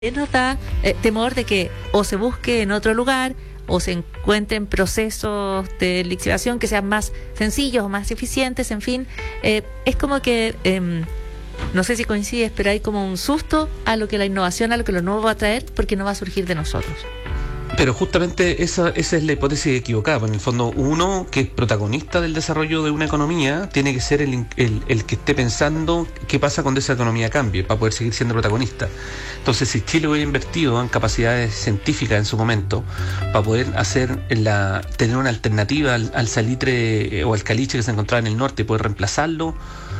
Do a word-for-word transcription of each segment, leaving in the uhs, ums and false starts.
nos da eh, temor de que o se busque en otro lugar o se encuentren procesos de lixiviación que sean más sencillos o más eficientes, en fin. Eh, es como que, eh, no sé si coincides, pero hay como un susto a lo que la innovación, a lo que lo nuevo va a traer, porque no va a surgir de nosotros. Pero justamente esa, esa es la hipótesis equivocada. En el fondo, uno que es protagonista del desarrollo de una economía tiene que ser el, el, el que esté pensando qué pasa cuando esa economía cambie, para poder seguir siendo protagonista. Entonces, si Chile hubiera invertido en capacidades científicas en su momento, para poder hacer la, tener una alternativa al, al salitre o al caliche que se encontraba en el norte y poder reemplazarlo,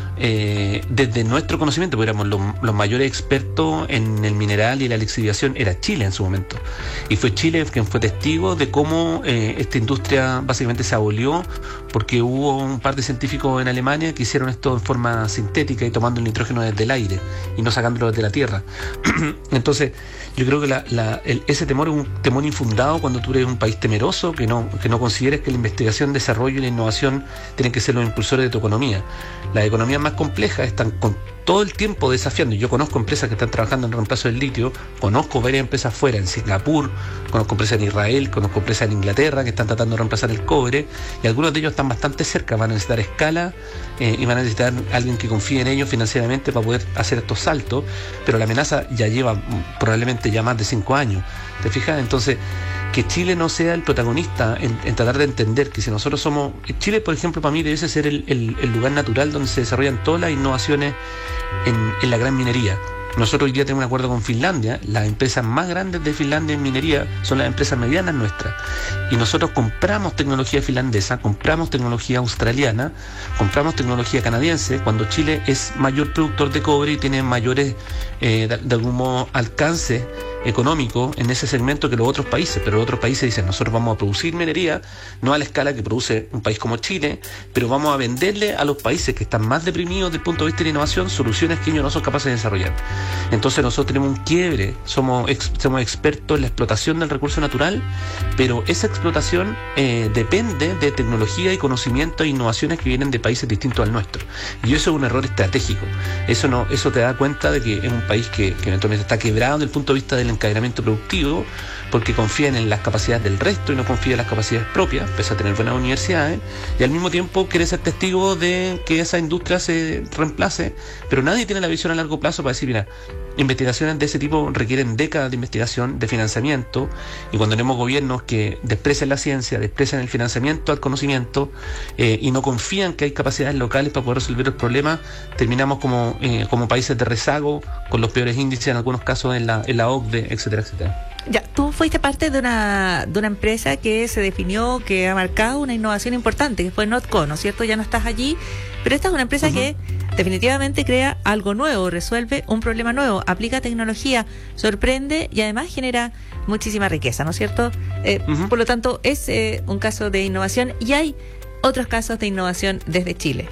Eh, desde nuestro conocimiento, porque éramos los, los mayores expertos en el mineral y la lixiviación, era Chile en su momento. Y fue Chile quien fue testigo de cómo eh, esta industria básicamente se abolió, porque hubo un par de científicos en Alemania que hicieron esto en forma sintética y tomando el nitrógeno desde el aire y no sacándolo desde la tierra. Entonces, yo creo que la, la, el, ese temor es un temor infundado cuando tú eres un país temeroso, que no, que no consideres que la investigación, desarrollo y la innovación tienen que ser los impulsores de tu economía. Las economías más complejas están con todo el tiempo desafiando. Yo conozco empresas que están trabajando en el reemplazo del litio, conozco varias empresas fuera, en Singapur, conozco empresas en Israel, conozco empresas en Inglaterra que están tratando de reemplazar el cobre, y algunos de ellos están bastante cerca, van a necesitar escala eh, y van a necesitar alguien que confíe en ellos financieramente para poder hacer estos saltos, pero la amenaza ya lleva probablemente ya más de cinco años, ¿te fijas? Entonces, que Chile no sea el protagonista en, en tratar de entender que si nosotros somos... Chile, por ejemplo, para mí debe ser el, el, el lugar natural donde se desarrollan todas las innovaciones en, en la gran minería. Nosotros hoy día tenemos un acuerdo con Finlandia. Las empresas más grandes de Finlandia en minería son las empresas medianas nuestras. Y nosotros compramos tecnología finlandesa, compramos tecnología australiana, compramos tecnología canadiense, cuando Chile es mayor productor de cobre y tiene mayores, eh, de, de algún modo, alcance económico en ese segmento que los otros países. Pero los otros países dicen, nosotros vamos a producir minería, no a la escala que produce un país como Chile, pero vamos a venderle a los países que están más deprimidos desde el punto de vista de la innovación soluciones que ellos no son capaces de desarrollar. Entonces nosotros tenemos un quiebre, somos, ex, somos expertos en la explotación del recurso natural, pero esa explotación eh, depende de tecnología y conocimiento e innovaciones que vienen de países distintos al nuestro. Y eso es un error estratégico. Eso no, eso te da cuenta de que es un país que, que eventualmente está quebrado desde el punto de vista del encadenamiento productivo, porque confían en las capacidades del resto y no confían en las capacidades propias, pese a tener buenas universidades, y al mismo tiempo quiere ser testigo de que esa industria se reemplace, pero nadie tiene la visión a largo plazo para decir, mira, investigaciones de ese tipo requieren décadas de investigación, de financiamiento, y cuando tenemos gobiernos que desprecian la ciencia, desprecian el financiamiento al conocimiento, eh, y no confían que hay capacidades locales para poder resolver los problemas, terminamos como, eh, como países de rezago, con los peores índices en algunos casos en la, en la O C D E, etcétera, etcétera. Ya, tú fuiste parte de una de una empresa que se definió, que ha marcado una innovación importante, que fue Notco, ¿no es cierto? Ya no estás allí, pero esta es una empresa uh-huh. que definitivamente crea algo nuevo, resuelve un problema nuevo, aplica tecnología, sorprende y además genera muchísima riqueza, ¿no es cierto? Eh, uh-huh. Por lo tanto, es eh, un caso de innovación y hay otros casos de innovación desde Chile.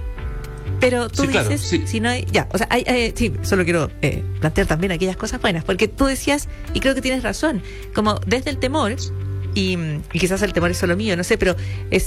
Pero tú sí, dices, claro, sí. si no hay, ya, o sea, hay, hay, sí, solo quiero eh, plantear también aquellas cosas buenas, porque tú decías, y creo que tienes razón, como desde el temor, y, y quizás el temor es solo mío, no sé, pero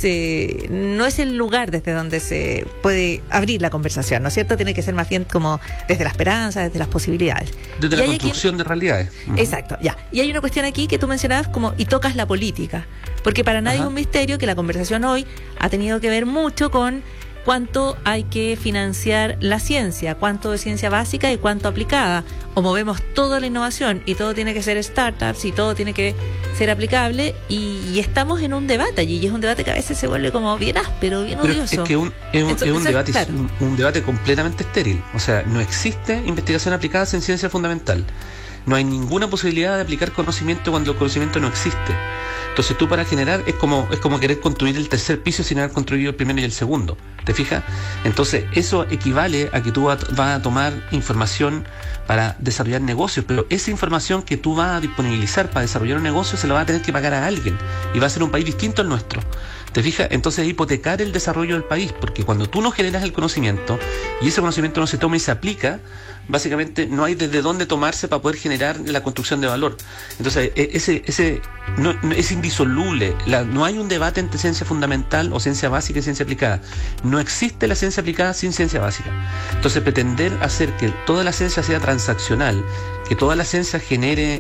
ese no es el lugar desde donde se puede abrir la conversación, ¿no es cierto? Tiene que ser más bien como desde la esperanza, desde las posibilidades. Desde y la construcción aquí, de realidades. Uh-huh. Exacto, ya. Y hay una cuestión aquí que tú mencionabas como, y tocas la política, porque para nadie Ajá. es un misterio que la conversación hoy ha tenido que ver mucho con cuánto hay que financiar la ciencia, cuánto de ciencia básica y cuánto aplicada, o movemos toda la innovación y todo tiene que ser startups y todo tiene que ser aplicable, y, y estamos en un debate allí, y es un debate que a veces se vuelve como bien áspero, bien Pero odioso. Es que un, es un, Entonces, es un debate claro. un, un debate completamente estéril, o sea, no existe investigación aplicada en ciencia fundamental. No hay ninguna posibilidad de aplicar conocimiento cuando el conocimiento no existe. Entonces tú para generar es como es como querer construir el tercer piso sin haber construido el primero y el segundo. ¿Te fijas? Entonces eso equivale a que tú vas a tomar información para desarrollar negocios, pero esa información que tú vas a disponibilizar para desarrollar un negocio se la vas a tener que pagar a alguien y va a ser un país distinto al nuestro. ¿Te fijas? Entonces hipotecar el desarrollo del país, porque cuando tú no generas el conocimiento y ese conocimiento no se toma y se aplica, básicamente no hay desde dónde tomarse para poder generar la construcción de valor. Entonces ese ese no, no, es indisoluble. La, no hay un debate entre ciencia fundamental o ciencia básica y ciencia aplicada. No existe la ciencia aplicada sin ciencia básica. Entonces pretender hacer que toda la ciencia sea transaccional, que toda la ciencia genere